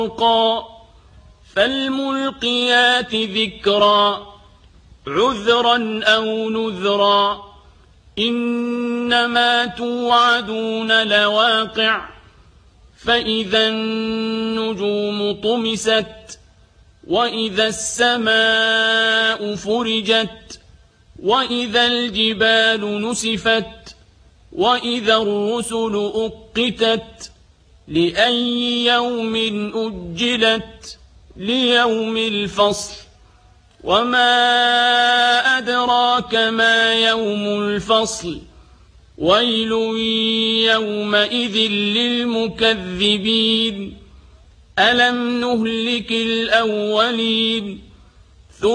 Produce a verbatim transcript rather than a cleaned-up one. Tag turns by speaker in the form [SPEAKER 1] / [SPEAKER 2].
[SPEAKER 1] فالملقيات ذكرا عذرا أو نذرا إنما توعدون لواقع فإذا النجوم طمست وإذا السماء فرجت وإذا الجبال نسفت وإذا الرسل أقتت لأي يوم أجلت ليوم الفصل وما أدراك ما يوم الفصل ويل يومئذ للمكذبين ألم نهلك الأولين